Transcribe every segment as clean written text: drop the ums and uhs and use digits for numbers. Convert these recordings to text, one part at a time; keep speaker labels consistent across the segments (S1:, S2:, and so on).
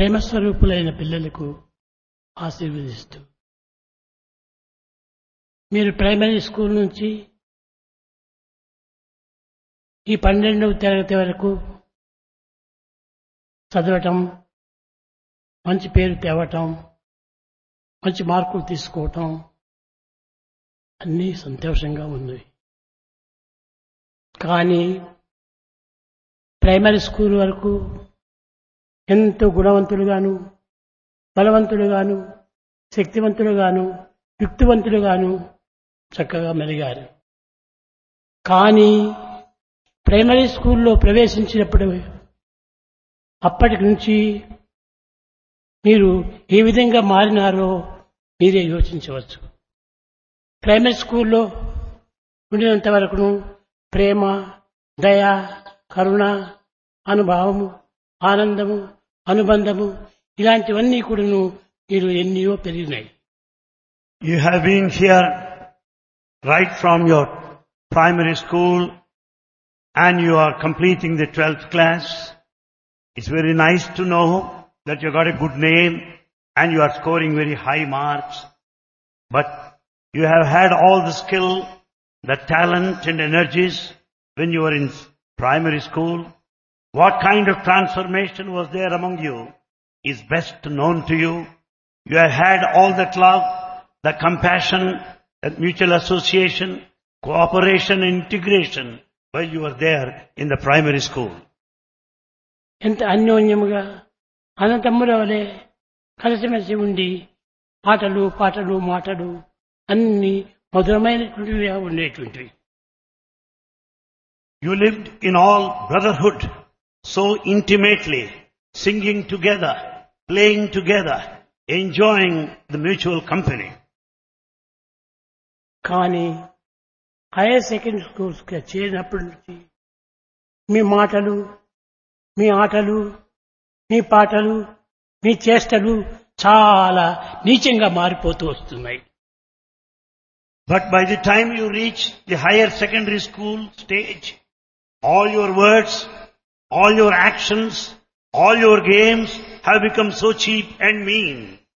S1: ప్రేమస్వరూపులైన పిల్లలకు ఆశీర్వదిస్తూ మీరు ప్రైమరీ స్కూల్ నుంచి ఈ 12వ తరగతి వరకు చదవటం, మంచి పేరు తేవటం, మంచి మార్కులు తీసుకోవటం అన్నీ సంతోషంగా ఉన్నాయి. కానీ ప్రైమరీ స్కూల్ వరకు ఎంతో గుణవంతులుగాను, బలవంతులుగాను, శక్తివంతులుగాను, యుక్తివంతులుగాను చక్కగా మెలిగారు. కానీ ప్రైమరీ స్కూల్లో ప్రవేశించినప్పుడు అప్పటి నుంచి మీరు ఏ విధంగా మారినారో మీరే యోచించవచ్చు. ప్రైమరీ స్కూల్లో ఉండినంత వరకును ప్రేమ, దయ, కరుణ, అనుభావము, ఆనందము, అనుబంధము ఇలాంటివన్నీ కూడాను మీరు ఎన్నో పెరిగినాయి.
S2: You have been here right from your primary school and you are completing the 12th class. It's very nice to know that you got a good name and you are scoring very high marks. But you have had all the skill, the talent and energies when you were in primary school. What kind of transformation was there among you is best known to you. You have had all that love, the compassion, that mutual association, cooperation and integration while you were there in the primary school.
S1: ఎంత అన్యోన్యముగా అన్నతమ్ముల వలె కలిసిమెలిసి ఉండి ఆటలు, పాటలు, మాటలు అన్ని మధురమైనటువంటివిగా ఉండేటువంటివి.
S2: You lived in all brotherhood, so intimately, singing together, playing together, enjoying the mutual company.
S1: కానీ higher secondary schools చేరినప్పటి నుంచి మీ మాటలు, మీ ఆటలు, మీ పాటలు, మీ చేష్టలు చాలా నీచంగా మారిపోతూ వస్తున్నాయి.
S2: But by the time you reach the higher secondary school stage, all your words, all your actions, all your games have become so cheap and mean.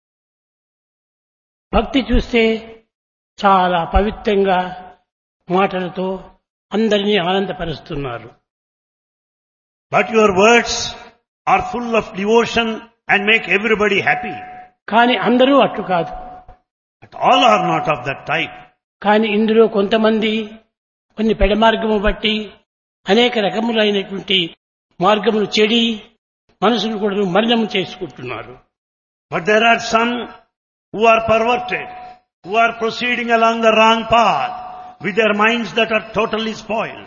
S1: భక్తి చూస్తే చాలా పవిత్రంగా మాటలతో అందరినీ ఆనందపరుస్తున్నారు.
S2: But your words are full of devotion and make everybody happy.
S1: కానీ అందరూ అట్లు కాదు.
S2: But all are not of that type.
S1: కానీ ఇందులో కొంతమంది కొన్ని పెడ మార్గము బట్టి అనేక రకములైనటువంటి మార్గములు చెడి మనసును కూడా మలినము చేసుకుంటున్నారు.
S2: But there are some who are perverted, who are proceeding along the wrong path with their minds that are totally spoiled.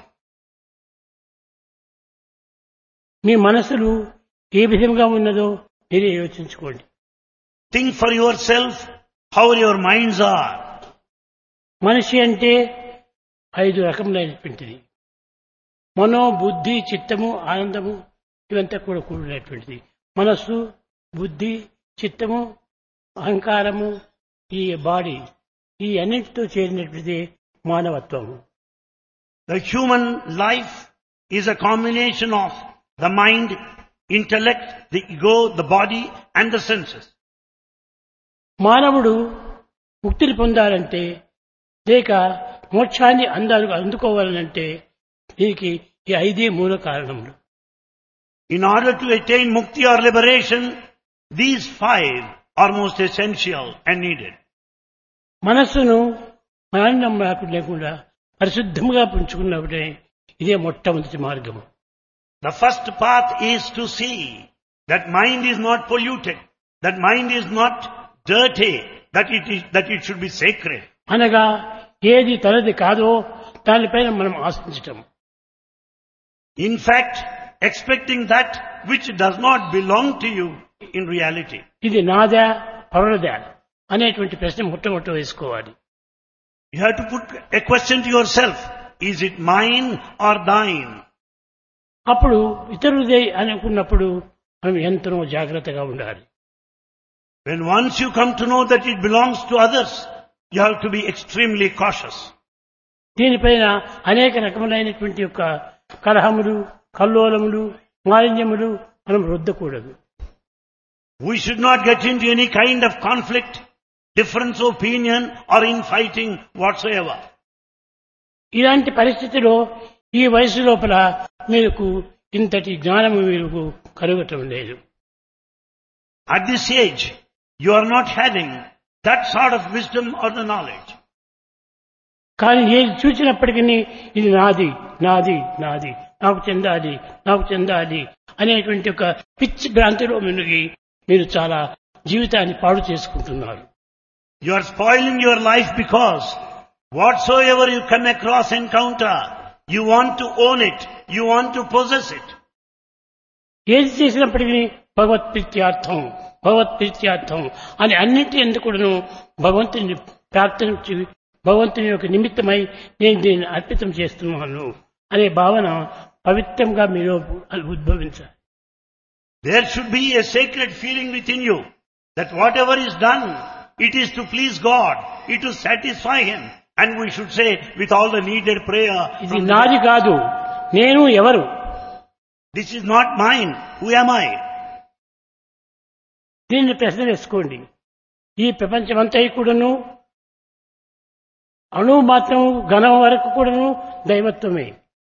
S1: మీ మనసులు ఏ విధంగా ఉన్నదో మీరే యోచించుకోండి.
S2: Think for yourself how your minds are.
S1: మనిషి అంటే 5 రకములైనటువంటిది. మనో, బుద్ధి, చిత్తము, ఆనందము ఇవంతా కూడా కూడినటువంటిది. మనస్సు, బుద్ధి, చిత్తము, అహంకారము, ఈ బాడీ ఈ అన్నింటితో చేరినటువంటిది మానవత్వము.
S2: The human life is a combination of the mind, intellect, the ego, the body and the senses.
S1: మానవుడు ముక్తిని పొందాలంటే లేక మోక్షాన్ని అందుకోవాలంటే దీనికి ఈ 5 మూల కారణములు.
S2: In order to attain mukti or liberation, these 5 are most essential and needed.
S1: మనస్సును మాలిన్యం లేకుండా పరిశుద్ధంగా ఉంచుకున్నప్పుడే ఇదే మొట్టమొదటి మార్గము.
S2: The first path is to see that mind is not polluted, that mind is not dirty, that it should be sacred.
S1: అనగా ఏది తనది కాదో దానిపైన మనం ఆశించటం.
S2: In fact, expecting that which does not belong to you in reality.
S1: ఇది నాదా పరులదా అనేటువంటి ప్రశ్న మొట్టమొదట వేసుకోవాలి.
S2: You have to put a question to yourself. Is it mine or thine?
S1: అప్పుడు ఇతరులదే అనుకున్నప్పుడు మనం ఎంతో జాగ్రత్తగా ఉండాలి.
S2: When once you come to know that it belongs to others, you have to be extremely cautious.
S1: దీనిపైన అనేక రకములైనటువంటి యొక్క కలహములు, కల్లోలములు, మాలిన్యములు మనం రుద్దకూడదు.
S2: We should not get into any kind of conflict, difference of opinion or infighting whatsoever.
S1: ఇలాంటి పరిస్థితిలో ఈ వయసు లోపల మీకు ఇంతటి జ్ఞానము మీకు కలుగటం లేదు.
S2: At this age, you are not having that sort of wisdom or the knowledge.
S1: కానీ ఏది చూసినప్పటికీ ఇది నాది నాది నాది, నాకు చెందాలి నాకు చెందాలి అనేటువంటి ఒక పిచ్చి భ్రాంతిలో మునిగి మీరు చాలా జీవితాన్ని పాడు చేసుకుంటున్నారు.
S2: You are spoiling your life because whatsoever you come across, encounter, you want to own it, you want to possess it.
S1: ఏది చేసినప్పటికీ భగవత్ప్రీత్యార్థం భగవత్ప్రీత్యార్థం అని అన్నింటి ఎందుకును భగవంతుని ప్రార్థించి భగవంతుని యొక్క నిమిత్తమై నేను దీన్ని అర్పితం చేస్తున్నాను అనే భావన పవిత్రంగా మీరు ఉద్భవించాలి.
S2: There should be a sacred feeling within you that whatever is done, it is to please God, it is to satisfy Him, and we should say with all the needed prayer,
S1: ఇది నాది కాదు, నేను ఎవరు,
S2: this is not mine, who am I?
S1: దీన్ని ప్రశ్న వేసుకోండి. ఈ ప్రపంచమంతా కూడాను అణువు మాత్రం ఘనం వరకు కూడాను దైవత్వమే.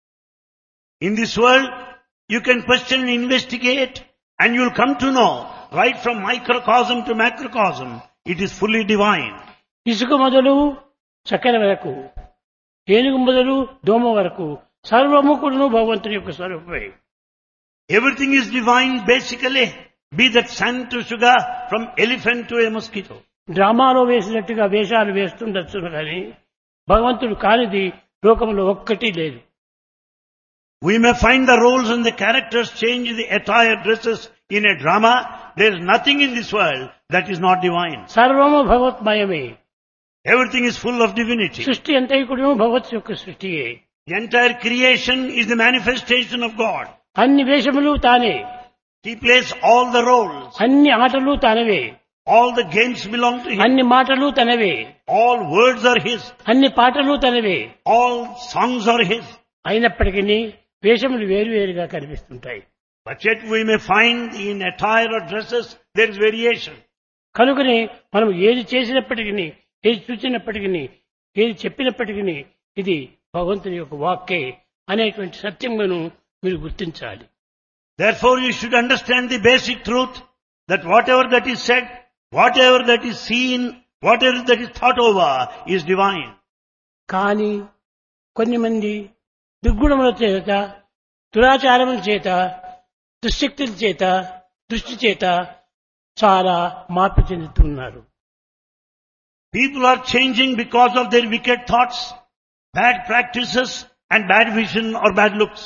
S2: In this world, you can question and investigate, and you will come to know, right from microcosm to macrocosm, it is fully divine.
S1: ఇసుక మొదలు చక్కెర వరకు, ఏనుగు మొదలు దోమ వరకు సర్వము కూడాను భగవంతుని యొక్క స్వరూపమే.
S2: Everything is divine basically, be that sand to sugar, from elephant to a mosquito.
S1: డ్రామాలో వేసినట్టుగా వేషాలు వేస్తుండొచ్చు కానీ భగవంతుడు కానిది లోకంలో ఒక్కటి లేదు.
S2: We may find the roles and the characters change the attire, dresses in a drama. There is nothing in this world that is not divine.
S1: సర్వము భగవత్మయమే.
S2: Everything is full of divinity.
S1: సృష్టి అంతా కూడా భగవత్ యొక్క సృష్టియే.
S2: The entire creation is the manifestation of God.
S1: అన్ని వేషములు తానే,
S2: He plays all the roles.
S1: అన్ని ఆటలు తనవే,
S2: All the games belong to Him.
S1: అన్ని మాటలు తనవే,
S2: All words are His.
S1: అన్ని పాటలు తనవే.
S2: All songs are His.
S1: అయినప్పటికీ వేషములు వేరువేరుగా కనిపిస్తుంటాయి.
S2: But yet we may find in attire or dresses there is variation.
S1: కనుకనే మనం ఏది చేసినప్పటికీ, ఏది చూసినప్పటికీ, ఏది చెప్పినప్పటికీ ఇది భగవంతుని యొక్క వాక్కే అనేటువంటి సత్యమును మీరు గుర్తించాలి.
S2: Therefore you should understand the basic truth that whatever that is said, whatever that is seen, whatever that is thought over is divine.
S1: కానీ కొన్ని మంది దుర్గుణముల చేత, దురాచారముల చేత, దుశ్శక్తుల చేత, దృష్టి చేత చాలా మార్పు చెందుతున్నారు.
S2: People are changing because of their wicked thoughts, bad practices and bad vision or bad looks.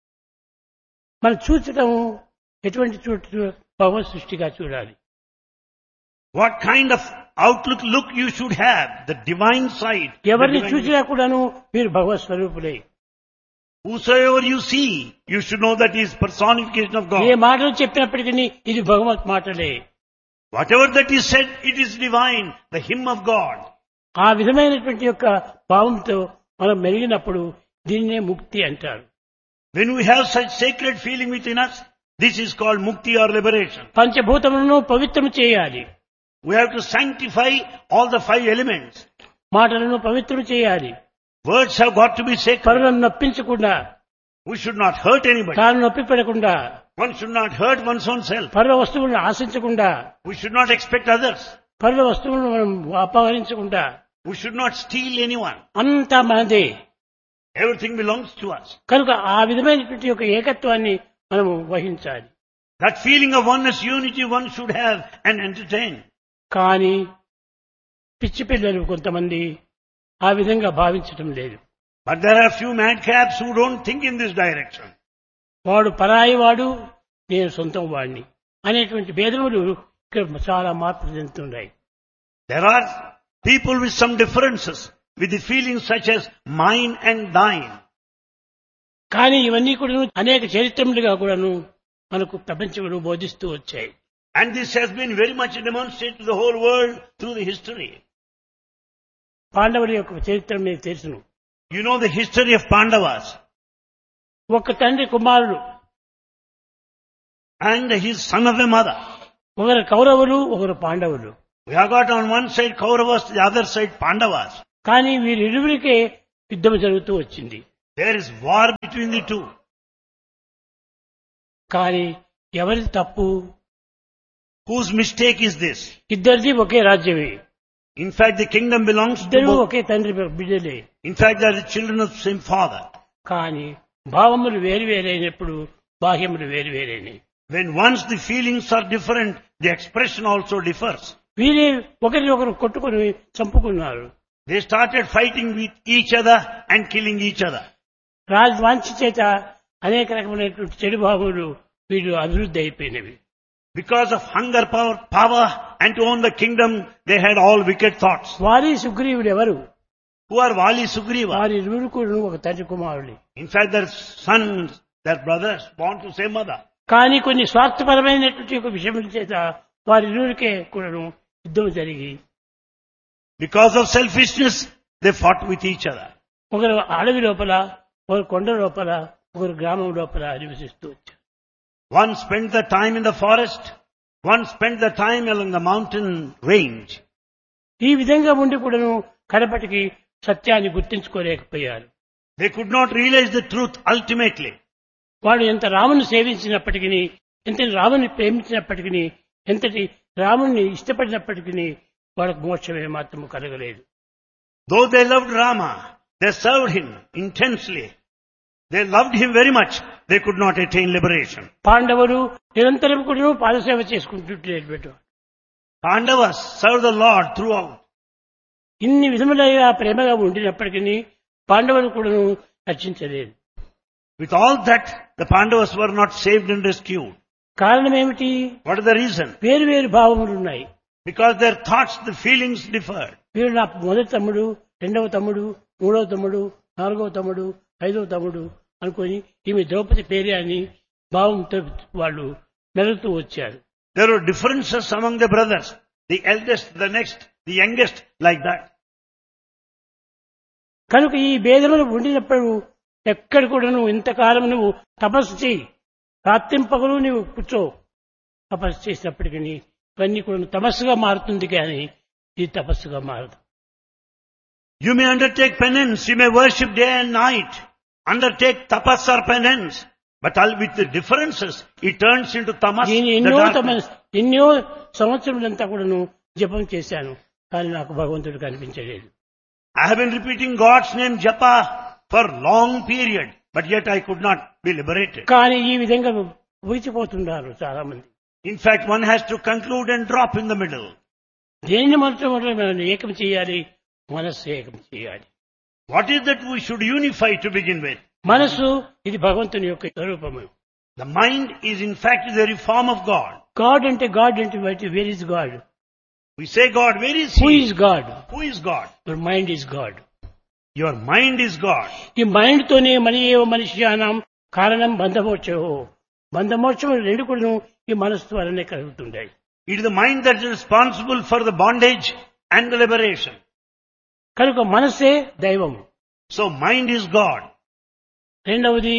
S1: మనం చూచటం ఎటువంటి భగవత్ సృష్టిగా చూడాలి.
S2: What kind of look you should have, the divine side.
S1: ఎవరిని చూసినా కూడాను మీరు భగవత్ స్వరూపులే.
S2: Whosoever you see, you should know that he is personification of
S1: A
S2: God.
S1: మాటలు చెప్పినప్పటికీ ఇది భగవత్ మాటలే.
S2: Whatever that is said, it is divine, the hymn of God.
S1: ఆ విధమైనటువంటి యొక్క భావంతో మనం మెలిగినప్పుడు దీన్నే ముక్తి అంటారు.
S2: When we have such sacred feeling within us, this is called mukti or liberation.
S1: పంచభూతములను పవిత్రం చేయాలి,
S2: We have to sanctify all the 5 elements.
S1: మాటలను పవిత్రం చేయాలి,
S2: Words have got to be sacred.
S1: పరులను నొప్పించకుండా,
S2: We should not hurt anybody.
S1: తాను నొప్పి పెడకుండా,
S2: One should not hurt one's own self.
S1: పరుల వస్తువులను ఆశించకుండా,
S2: We should not expect others.
S1: పరుల వస్తువులను మనం అపహరించకుండా,
S2: We should not steal anyone.
S1: అంతా మనదే.
S2: Everything belongs to us.
S1: కనుక ఆ విధమైనటువంటి యొక్క ఏకత్వాన్ని మనము వహించాలి.
S2: That feeling of oneness, unity one should have and entertain.
S1: కానీ పిచ్చి పిల్లలు కొంతమంది ఆ విధంగా భావించటం లేదు.
S2: But there are few madcaps who don't think in this direction.
S1: వాడు పరాయి వాడు, నేను సొంతం వాడిని అనేటువంటి భేదములు ఇక్కడ చాలా మార్పు చెందుతున్నాయి.
S2: There are people with some differences, with the feelings such as mine and thine.
S1: కానీ ఇవన్నీ కూడా అనేక చరిత్రములుగా కూడాను మనకు ప్రపంచంలో బోధిస్తూ వచ్చాయి.
S2: And this has been very much demonstrated to the whole world through the history.
S1: పాండవుల యొక్క చరిత్ర మీకు తెలుసును.
S2: You know the history of Pandavas
S1: ఒక తండ్రి కుమారుడు,
S2: and his son of a mother.
S1: ఒకరు కౌరవులు ఒకరు పాండవులు.
S2: We have got on one side Kauravas, the other side Pandavas.
S1: కానీ వీరిరువురికే యుద్ధం జరుగుతూ వచ్చింది.
S2: There is war between the two.
S1: కానీ ఎవరిది తప్పు?
S2: Whose mistake is this?
S1: ఇద్దరిది ఒకే రాజ్యమే.
S2: In fact, the kingdom belongs to
S1: ఇద్దరు
S2: both.
S1: ఒకే తండ్రి బిడ్డలే.
S2: In fact, they are the children of the same father.
S1: కానీ భావములు వేరు వేరైనప్పుడు బాహ్యములు వేరు వేరైనవి.
S2: When once the feelings are different, the expression also differs.
S1: వీరే ఒకరినొకరు కొట్టుకుని చంపుకున్నారు.
S2: They started fighting with each other and killing each other.
S1: రాజవాంఛ చేత అనేక రకమైనటువంటి చెడు భావములు వీళ్ళు అభివృద్ధి అయిపోయినవి.
S2: Because of hunger, power, and to own the kingdom, they had all wicked thoughts.
S1: వారి సుగ్రీవుడు ఎవరు?
S2: Who are Vali, Sugriva?
S1: వారి ఇరువురు కూడా ఒక తండ్రి కుమారుడు.
S2: In fact, their sons, their brothers, born to same mother.
S1: కానీ కొన్ని స్వార్థపరమైనటువంటి ఒక విషయం చేత వారి ఇరువురికే కూడా యుద్ధం జరిగి
S2: Because of selfishness, they fought with each other.
S1: ఒకరు అడవి లోపల, ఒకరు కొండ లోపల, ఒకరు గ్రామం లోపల నివసిస్తూ వచ్చారు.
S2: One spent the time in the forest, one spent the time along the mountain range.
S1: ఈ విధంగా ఉండి కూడాను కడపటికి సత్యాన్ని గుర్తించుకోలేకపోయారు.
S2: They could not realize the truth ultimately.
S1: వాడు ఎంత రాముని సేవించినప్పటికీ, ఎంత రాముని ప్రేమించినప్పటికీ, ఎంతటి రాముణ్ణి ఇష్టపడినప్పటికీ వాళ్ళకు మోక్షమే మాత్రము కలగలేదు.
S2: Though they loved Rama, they served him intensely. They loved him very much. They could not attain liberation.
S1: పాండవులు నిరంతరం కూడా పాదసేవ చేసుకుంటుంటే
S2: Pandavas served the Lord throughout.
S1: ఇన్ని విధములైన ప్రేమగా ఉండినప్పటికీ పాండవులు కూడా రక్షించలేదు.
S2: With all that, the Pandavas were not saved and rescued.
S1: కారణం ఏమిటి?
S2: What is the reason?
S1: వేరు వేరు భావములు ఉన్నాయి.
S2: Because their thoughts, the feelings differed.
S1: వీరు నా మొదటి తమ్ముడు, రెండవ తమ్ముడు, మూడవ తమ్ముడు, నాలుగవ తమ్ముడు, ఐదవ తమ్ముడు అనుకొని ఈమె ద్రౌపది పేరే అని భావంతో వాళ్ళు మెలుగుతూ వచ్చారు.
S2: There were differences among the brothers. The eldest, the next, the youngest, like that.
S1: కనుక ఈ భేదములు ఉండినప్పుడు ఎక్కడ కూడా నువ్వు ఇంతకాలం నువ్వు తపస్సు చేయి, రాత్రింపగలు నువ్వు కూర్చో, తపస్సు చేసినప్పటికీ ఇవన్నీ కూడా తపస్సుగా మారుతుంది కానీ ఇది తపస్సుగా మారదు.
S2: You may undertake penance, you may worship day and night, undertake tapas or penance, but with the differences, it turns into tamas.
S1: నేను ఎన్నో సంవత్సరాలంతా కూడాను జపం చేశాను, కానీ నాకు భగవంతుడు కనిపించలేదు.
S2: I have been repeating God's name japa for long period, but yet I could not be liberated.
S1: కానీ ఈ విధంగా ఊచిపోతున్నారు చాలా మంది.
S2: In fact, one has to conclude and drop in the middle.
S1: దేన్ని మొట్టమొదటి మనం ఏకం చేయాలి? మనస్సు ఏకం చేయాలి.
S2: What is that we should unify to begin with?
S1: మనస్సు ఇది భగవంతుని యొక్క స్వరూపము.
S2: The mind is in fact the very form of God.
S1: God అంటే where is God?
S2: We say God, where is
S1: who
S2: He?
S1: Is God?
S2: Who is God?
S1: Your mind is God.
S2: Your mind is God.
S1: ఈ mind తోనే మనిషియానం కారణం బంధమోక్షము రెండు కూడా ఈ మనస్సు వలనే కలుగుతుంటాయి.
S2: It is the mind that is responsible for the bondage and the liberation.
S1: కనుక మనస్సే దైవం.
S2: So mind is God.
S1: రెండవది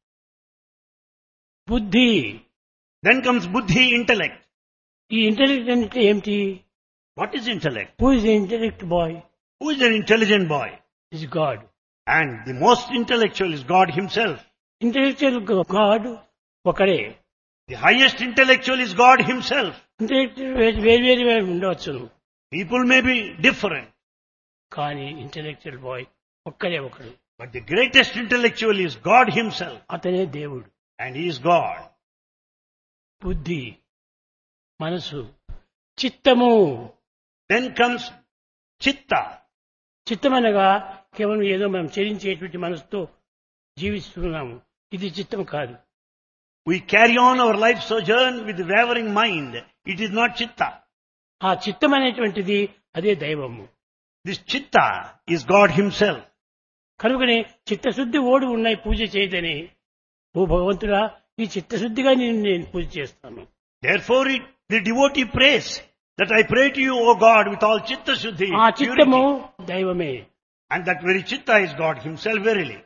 S1: బుద్ధి.
S2: Then comes buddhi, intellect.
S1: ఈ ఇంటెలెక్ట్ అంటే ఏమిటి?
S2: What is intellect?
S1: Who is the intellect bye?
S2: Who is an intelligent boy?
S1: Is God.
S2: And the most intellectual is God Himself.
S1: Intellectual God ఒకడే.
S2: The highest intellectual is God Himself.
S1: Intellectual వేరు ఉండవచ్చును,
S2: People may be different,
S1: కానీ intellectual bye ఒక్కడే ఒకడు.
S2: but the greatest intellectual is God Himself.
S1: అతనే దేవుడు.
S2: And He is God.
S1: బుద్ధి, మనసు, చిత్తము.
S2: Then comes chitta.
S1: చిత్తమనగా కేవలం ఏదో మనం చెల్లించేటువంటి మనసుతో జీవిస్తున్నాము, ఇది చిత్తం కాదు.
S2: We carry on our life sojourn with wavering mind. It is not chitta.
S1: ఆ చిత్తం అనేటువంటిది అదే దైవము.
S2: This chitta is God Himself.
S1: కనుకనే చిత్తశుద్ధి ఓడి ఉన్నాయి పూజ చేయదని, ఓ భగవంతుడా ఈ చిత్తశుద్ధిగా నేను పూజ చేస్తాను.
S2: Therefore the devotee prays that I pray to you, O God, with all chitta shuddhi.
S1: ఆ చిత్తము దైవమే.
S2: And that very chitta is God Himself verily.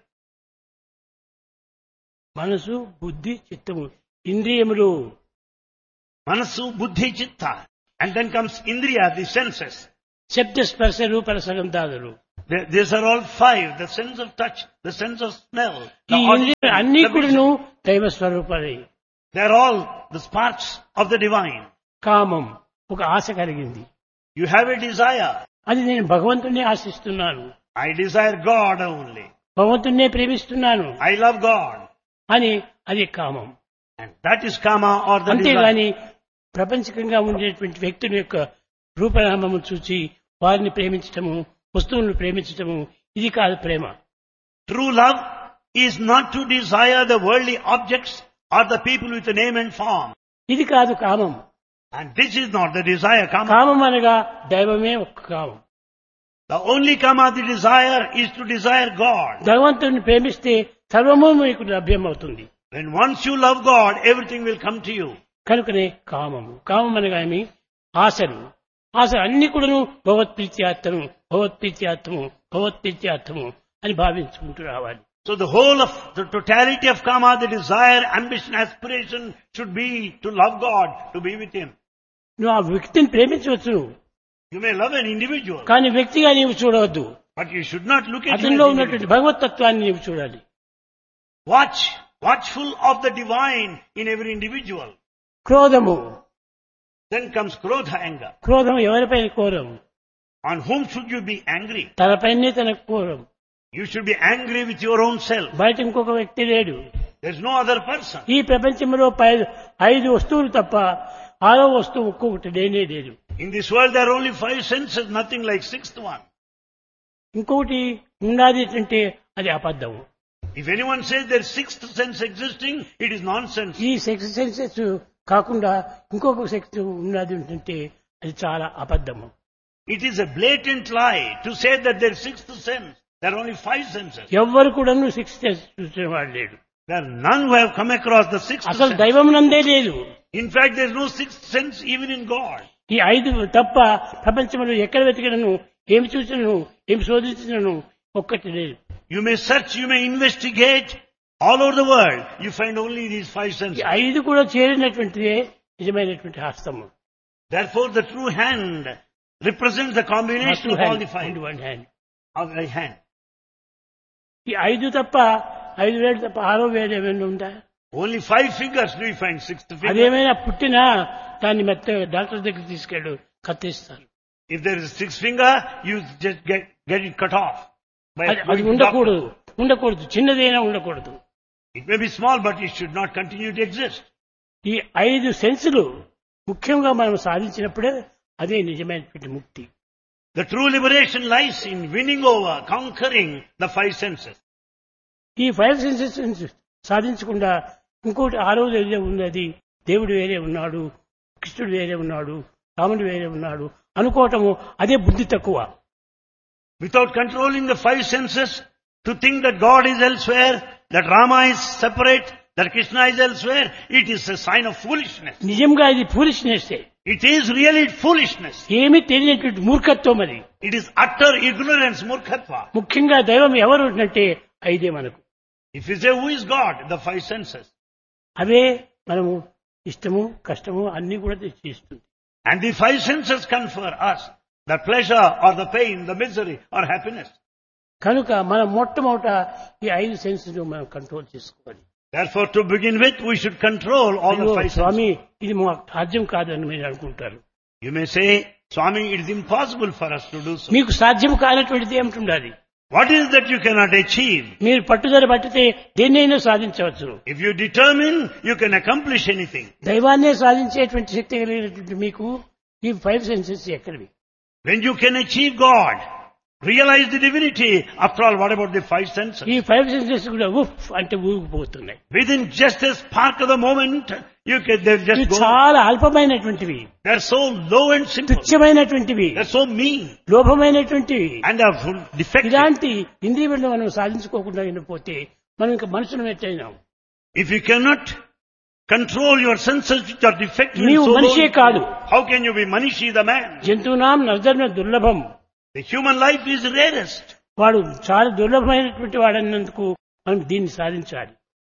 S1: మనసు, బుద్ధి, చిత్తము ఇంద్రియములు.
S2: Manasu, Buddhi, Chitta. And then comes Indriya, the senses.
S1: శబ్ద స్పర్శ రూప రసగంధాదులు.
S2: These are all five. The sense of touch, the sense of smell, the
S1: ఈ
S2: audition,
S1: ఇంద్రియాలు అన్ని
S2: the
S1: కూడాను
S2: vision.
S1: దైవ స్వరూపాలే.
S2: They are all the sparks of the divine.
S1: కామం ఒక ఆశ కలిగింది.
S2: You have a desire.
S1: అది నేను భగవంతుణ్ణి ఆశిస్తున్నాను,
S2: I desire God only.
S1: భగవంతుణ్ణే ప్రేమిస్తున్నాను
S2: I love God.
S1: అని అది కామం.
S2: And that is kama or the desire.
S1: అంతేగాని ప్రపంచకంగా ఉండేటువంటి వ్యక్తుల యొక్క రూపనామము చూసి వారిని ప్రేమించటము, వస్తువులను ప్రేమించటము, ఇది కాదు ప్రేమ.
S2: True love is not to desire the worldly objects or the people with a name and form.
S1: ఇది కాదు కామం.
S2: And this is not the desire, kama.
S1: కామం అనగా దైవమే ఒక కామం.
S2: The only kama, the desire, is to desire God.
S1: భగవంతుని ప్రేమిస్తే సర్వము మీకు లభ్యమవుతుంది.
S2: When once you love God, everything will come to you.
S1: కనుకనే కామము. కామం అనగా ఏమి? ఆశలు. ఆశలు అన్ని కూడాను భగవత్ప్రీత్యార్థము, భగవత్ప్రీత్యార్థము, భగవత్ప్రీత్యార్థము అని భావించుకుంటూ రావాలి.
S2: So the whole of the totality of kama, the desire, ambition, aspiration should be to love God, to be with Him.
S1: నువ్వు ఆ వ్యక్తిని ప్రేమించవచ్చు,
S2: You may love an individual,
S1: కానీ వ్యక్తిగా నీవు చూడవద్దు.
S2: but you should not look at him
S1: అతనిలో
S2: as
S1: ఉన్నటువంటి
S2: individual.
S1: భగవతత్వాన్ని నీవు చూడాలి.
S2: Watchful of the divine in every individual.
S1: క్రోధము.
S2: Then comes krodha, anger.
S1: క్రోధం ఎవరిపైన quorum?
S2: On whom should you be angry?
S1: తనపైనే తనకు quorum.
S2: You should be angry with your own self.
S1: బయట ఇంకొక వ్యక్తి లేడు.
S2: There's no other person.
S1: ఈ ప్రపంచంలో 5 వస్తువులు తప్ప 6వ వస్తువు ఒక్కొక్కటి లేనే లేదు.
S2: In this world there are only 5 senses, nothing like 6th one.
S1: ఇంకొకటి ఉన్నది అంటే అది అబద్ధము.
S2: If anyone says there's 6th sense existing, it is nonsense.
S1: ఈ సెక్స్ సెన్సెస్ కాకుండా ఇంకొక సెక్స్ ఉన్నది అంటే అది చాలా అబద్ధము.
S2: It is a blatant lie to say that there's 6th sense. There are only 5 senses.
S1: ఎవ్వరు కూడా సిక్స్ సెన్స్ చూసిన వాడు లేడు.
S2: There are none who have come across the 6th
S1: అసలు
S2: sense.
S1: దైవం నందే లేదు.
S2: In fact, there's no 6th sense even in God.
S1: ఈ 5 తప్ప ప్రపంచంలో ఎక్కడ వెతికినను, ఏమి చూసినను, ఏమి శోధించినను ఒక్కటి లేదు.
S2: You may search, you may investigate all over the world. You find only these 5
S1: ఈ
S2: senses.
S1: 5 కూడా చేరినటువంటిదే నిజమైనటువంటి హస్తము.
S2: Therefore, the true hand represents the combination of all the 5
S1: one hand.
S2: of the hand.
S1: ఈ 5 తప్ప 5 వేలు తప్ప 6వ వేలు ఏమైనా ఉందా?
S2: Only 5 fingers do we find, 6th finger.
S1: అదేమైనా పుట్టినా దాన్ని మెత్తగా డాక్టర్ దగ్గర తీసుకెళ్ళు కత్తిస్తారు.
S2: If there is a 6th finger, you just get it cut off. By
S1: అది
S2: going to
S1: ఉండకూడదు,
S2: doctor.
S1: ఉండకూడదు. చిన్నదైనా ఉండకూడదు.
S2: It may be small, but it should not continue to exist.
S1: ఈ 5 సెన్సులు ముఖ్యంగా మనం సాధించినప్పుడే అదే నిజమైనటువంటి ముక్తి.
S2: The true liberation lies in winning over, conquering the 5 senses.
S1: ఈ 5 సెన్సెస్ సాధించకుండా ఇంకోటి 6వది ఏదే ఉన్నది, దేవుడు వేరే ఉన్నాడు, కృష్ణుడు వేరే ఉన్నాడు, రాముడు వేరే ఉన్నాడు అనుకోవటము అదే బుద్ధి తక్కువ.
S2: Without controlling the 5 senses, to think that God is elsewhere, that Rama is separate, that Krishna is elsewhere, it is a sign of foolishness.
S1: నిజంగా ఇది foolishness.
S2: It is really foolishness.
S1: ఏమీ తెలియనటువంటి మూర్ఖత్వం అది.
S2: It is utter ignorance, murkhatva.
S1: ముఖ్యంగా దైవం ఎవరు అంటే 5 మనకు.
S2: If you say who is God, the 5 senses.
S1: అవే మనము ఇష్టము కష్టము అన్ని కూడా తెచ్చిస్తుంది.
S2: And the 5 senses confer us the pleasure or the pain, the misery or happiness.
S1: కనుక మనం మొట్టమొదట ఈ 5 సెన్సెస్ మనం కంట్రోల్ చేసుకోవాలి.
S2: Therefore, to begin with, we should control all the 5 senses.
S1: స్వామి ఇది మాకు సాధ్యం కాదని మీరు అనుకుంటారు.
S2: You may say, Swami, it is impossible for us to do so.
S1: మీకు సాధ్యం కానటువంటిది ఏమిటి ఉండాలి?
S2: What is that you cannot achieve?
S1: మీరు పట్టుదల పట్టితే దేన్నైనా సాధించవచ్చు.
S2: If you determine, you can accomplish anything.
S1: దైవాన్నే సాధించేటువంటి శక్తి కలిగినటువంటి మీకు ఈ 5 సెన్సెస్ ఎక్కడివి?
S2: When you can achieve God, realize the divinity, after all, what about the 5 senses?
S1: ఈ 5 సెన్సెస్ కూడా ఉఫ్ అంటే ఊగిపోతున్నాయి.
S2: Within just a spark of the moment, they'll just
S1: ఇవి
S2: go.
S1: చాలా అల్పమైనటువంటివి,
S2: They're so low and simple.
S1: తుచ్చమైనటువంటివి,
S2: They're so mean.
S1: లోభమైనటువంటివి.
S2: And they're full defective.
S1: ఇలాంటి ఇంద్రియములను మనం సాధించుకోకుండా పోతే మనం ఇంకా మనుషులు ఎట్టయినాం.
S2: If you cannot control your senses which are defective,
S1: నీవు
S2: so
S1: మనిషే
S2: low,
S1: కాదు.
S2: how can you be Manishi, the man?
S1: జంతువునాం నర్ధర్మ దుర్లభం.
S2: The human life is rarest.
S1: వాడు చాలా దుర్లభమైనటువంటి వాడన్నందుకు మనం దీన్ని సాధించాలి.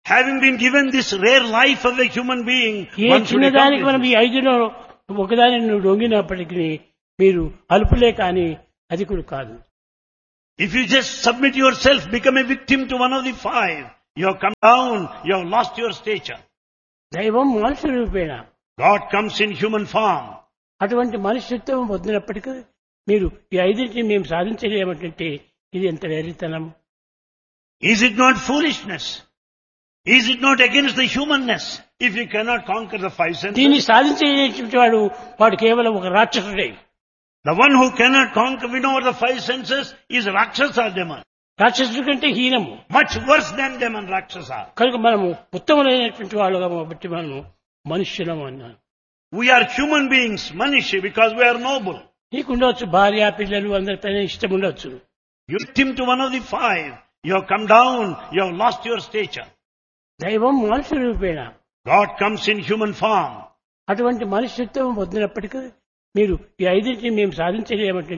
S2: Having been given this rare life of a human being,
S1: A
S2: one should
S1: చిన్నదానికి మనం
S2: accomplish
S1: ఈ
S2: this.
S1: 5లో ఒకదాని నువ్వు లొంగినప్పటికీ మీరు అల్పులే కానీ అధికులు కాదు.
S2: If you just submit yourself, become a victim to one of the 5, you have come down, you have lost your stature.
S1: దైవం మనుషు రూపేణ
S2: God comes in human form.
S1: అటువంటి మనుష్యత్వం పొందినప్పటికీ మీరు ఈ 5ని మేము సాధించలేమంటే ఇది ఎంత వేరితనం.
S2: Is it not foolishness? Is it not against the humanness if you cannot conquer the 5
S1: దీన్ని
S2: senses?
S1: సాధించేటువంటి వాడు కేవలం ఒక రాక్షసుడే.
S2: The one who cannot conquer, win over the 5 senses is Rakshasa demon.
S1: రాక్షసుడి కంటే హీనము.
S2: Much worse than demon Rakshasa.
S1: కనుక మనము ఉత్తమమైనటువంటి వాళ్ళుగా బట్టి మనము మనుష్యులము అన్నాను.
S2: We are human beings, Manishi, because we are noble.
S1: నీకు ఉండవచ్చు భార్య పిల్లలు అందరిపైన ఇష్టం ఉండొచ్చు.
S2: You victim to one of the 5. You have come down, you have lost your stature.
S1: దైవం మనుషు రూపేణ
S2: God comes in human form.
S1: అటువంటి మనుష్యత్వం పొందినప్పటికీ మీరు ఈ 5ని మేము సాధించలేమంటే